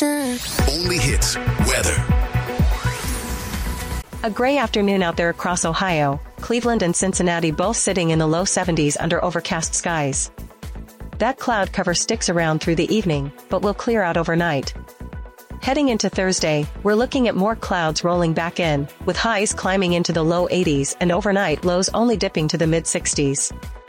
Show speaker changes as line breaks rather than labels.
Only hits weather.
A gray afternoon out there across Ohio, Cleveland and Cincinnati both sitting in the low 70s under overcast skies. That cloud cover sticks around through the evening, but will clear out overnight. Heading into Thursday, we're looking at more clouds rolling back in, with highs climbing into the low 80s and overnight lows only dipping to the mid 60s.